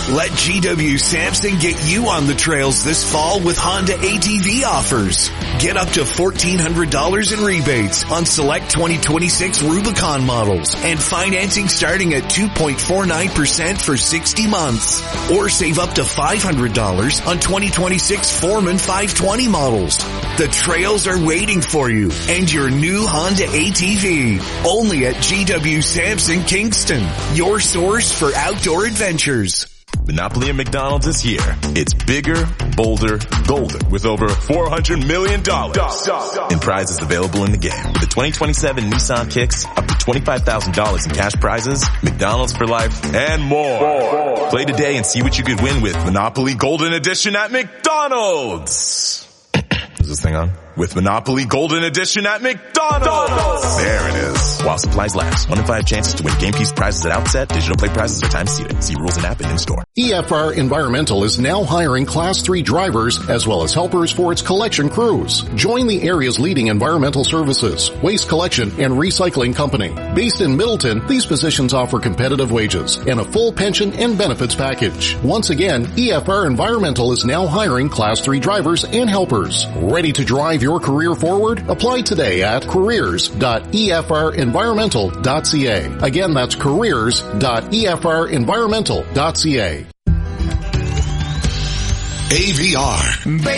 Let GW Sampson get you on the trails this fall with Honda ATV offers. Get up to $1,400 in rebates on select 2026 Rubicon models and financing starting at 2.49% for 60 months. Or save up to $500 on 2026 Foreman 520 models. The trails are waiting for you and your new Honda ATV. Only at GW Sampson Kingston, your source for outdoor adventures. Monopoly at McDonald's is here. It's bigger, bolder, golden with over $400 million in prizes available in the game. With the 2027 Nissan Kicks, up to $25,000 in cash prizes, McDonald's for life, and more. Play today and see what you could win with Monopoly Golden Edition at McDonald's. Is this thing on? With Monopoly Golden Edition at McDonald's. There it is. While supplies last. 1 in 5 chances to win game piece prizes at outset. Digital play prizes are time seated. See rules and app and in-store. EFR Environmental is now hiring Class 3 drivers as well as helpers for its collection crews. Join the area's leading environmental services, waste collection, and recycling company. Based in Middleton, these positions offer competitive wages and a full pension and benefits package. Once again, EFR Environmental is now hiring Class 3 drivers and helpers. Ready to drive your career forward? Apply today at careers.efrenvironmental.ca. Again, that's careers.efrenvironmental.ca. AVR.